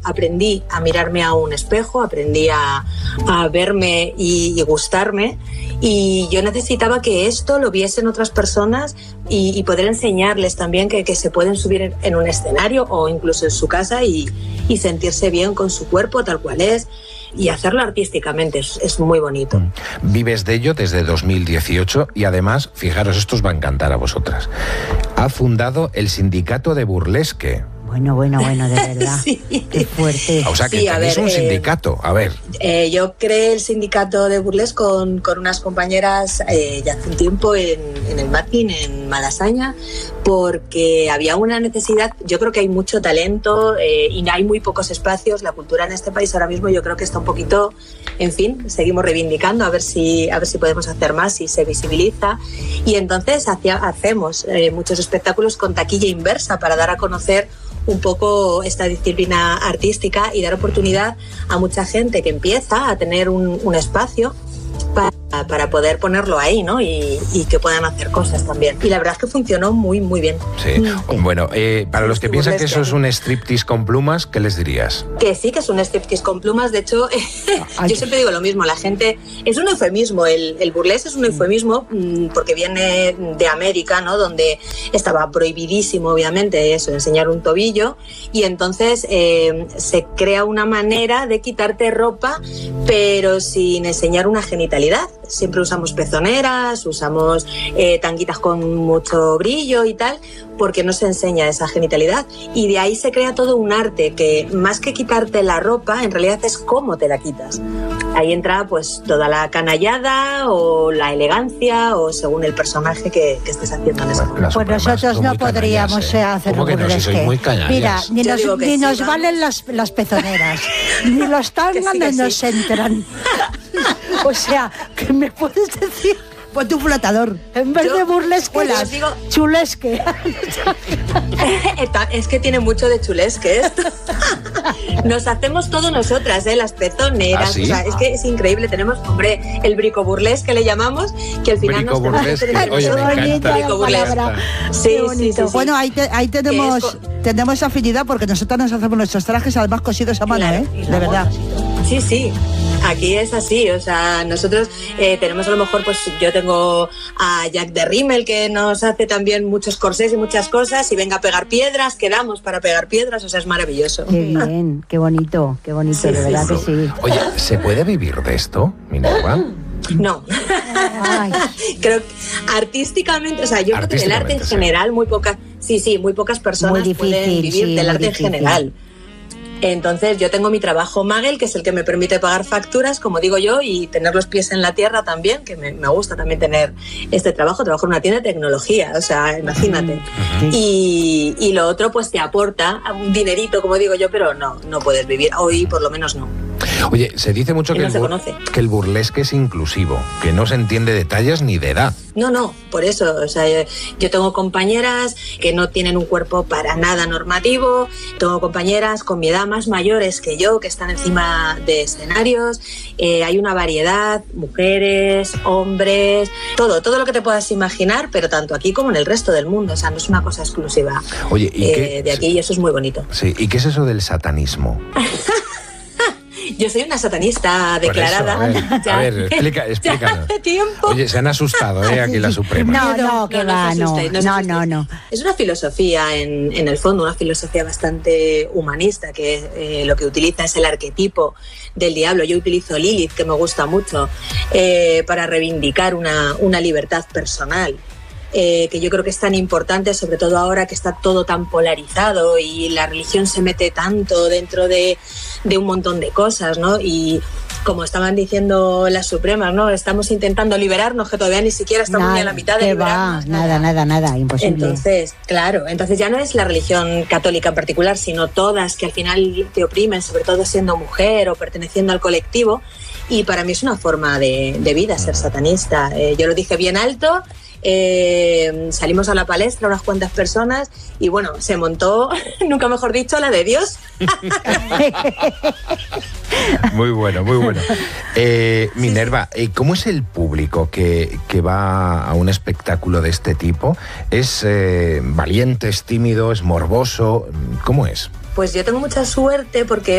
aprendí a mirarme a un espejo, aprendí a verme y gustarme, y yo necesitaba que esto lo viesen otras personas y poder enseñarles también que se pueden subir en un escenario o incluso en su casa y sentirse bien con su cuerpo tal cual es, y hacerlo artísticamente es muy bonito. Vives de ello desde 2018 y además, fijaros, esto os va a encantar a vosotras. Ha fundado el Sindicato de Burlesque. Bueno, de verdad. Sí. Qué fuerte. O sea, que tenéis un sindicato. A ver. Yo creé el Sindicato de Burlesque con unas compañeras ya hace un tiempo en el Matin, en Malasaña, porque había una necesidad. Yo creo que hay mucho talento y hay muy pocos espacios. La cultura en este país ahora mismo yo creo que está un poquito, en fin, seguimos reivindicando a ver si podemos hacer más y se visibiliza. Y entonces hacemos muchos espectáculos con taquilla inversa para dar a conocer un poco esta disciplina artística y dar oportunidad a mucha gente que empieza a tener un espacio para poder ponerlo ahí, ¿no? Y que puedan hacer cosas también. Y la verdad es que funcionó muy, muy bien. Sí. Bueno, para los que piensan que eso es un striptease con plumas, ¿qué les dirías? Que sí, que es un striptease con plumas. De hecho, yo siempre digo lo mismo. La gente... Es un eufemismo. El burlesque es un eufemismo porque viene de América, ¿no? Donde estaba prohibidísimo, obviamente, eso, enseñar un tobillo. Y entonces se crea una manera de quitarte ropa, pero sin enseñar una genitalidad. Siempre usamos pezoneras, usamos tanguitas con mucho brillo y tal, porque no se enseña esa genitalidad. Y de ahí se crea todo un arte que, más que quitarte la ropa, en realidad es cómo te la quitas. Ahí entra pues toda la canallada o la elegancia o según el personaje que estés haciendo en ese momento. Pues nosotros no podríamos hacer ¿Cómo que no? Si sois muy canallas. Mira, ni nos valen las pezoneras, ni los tangas ni nos entran. O sea, ¿qué me puedes decir? Pues tu flotador. En vez de burlesque, chulesque. Es que tiene mucho de chulesque esto. Nos hacemos todo nosotras, las pezoneras. ¿Ah, sí? O sea, es que es increíble. Tenemos, hombre, el bricoburlesque que le llamamos, que al final nos bricoburlesque. Oye, me encanta. Bricoburlesque. Sí. Bueno, ahí tenemos afinidad porque nosotros nos hacemos nuestros trajes además cosidos a mano, claro, de verdad. Sí. Aquí es así, o sea, nosotros tenemos a lo mejor, pues yo tengo a Jack de Rimmel que nos hace también muchos corsés y muchas cosas, y venga a pegar piedras, quedamos para pegar piedras, o sea, es maravilloso. Qué bien, qué bonito, de verdad que sí. Oye, ¿se puede vivir de esto, Minerva? No. Creo que artísticamente, o sea, yo creo que del arte en general muy pocas personas pueden vivir del arte en general. Entonces yo tengo mi trabajo Magel, que es el que me permite pagar facturas, como digo yo, y tener los pies en la tierra también, que me gusta también tener este trabajo en una tienda de tecnología, o sea, imagínate. Y lo otro pues te aporta un dinerito, como digo yo, pero no puedes vivir, hoy por lo menos no. Oye, se dice mucho que el burlesque es inclusivo, que no se entiende de tallas ni de edad. No, por eso, o sea, yo tengo compañeras que no tienen un cuerpo para nada normativo, tengo compañeras con mi edad más mayores que yo, que están encima de escenarios, hay una variedad, mujeres, hombres, todo lo que te puedas imaginar, pero tanto aquí como en el resto del mundo, o sea, no es una cosa exclusiva. Oye, ¿y de aquí, y eso es muy bonito. Sí, ¿y qué es eso del satanismo? Yo soy una satanista declarada. Eso, a ver, explícanos. Oye, se han asustado, aquí la Suprema. No, que va, no. Es una filosofía, en el fondo, una filosofía bastante humanista, que lo que utiliza es el arquetipo del diablo. Yo utilizo Lilith, que me gusta mucho, para reivindicar una libertad personal. Que yo creo que es tan importante, sobre todo ahora que está todo tan polarizado y la religión se mete tanto dentro de un montón de cosas, ¿no? Y como estaban diciendo las Supremas, ¿no? Estamos intentando liberarnos, que todavía ni siquiera estamos ni a la mitad de liberarnos. Nada, imposible. Entonces, claro, ya no es la religión católica en particular, sino todas que al final te oprimen, sobre todo siendo mujer o perteneciendo al colectivo. Y para mí es una forma de vida ser satanista. Yo lo dije bien alto. Salimos a la palestra unas cuantas personas y bueno, se montó, nunca mejor dicho, la de Dios. Muy bueno. Minerva, ¿cómo es el público que va a un espectáculo de este tipo? ¿Es valiente, es tímido, es morboso? ¿Cómo es? Pues yo tengo mucha suerte porque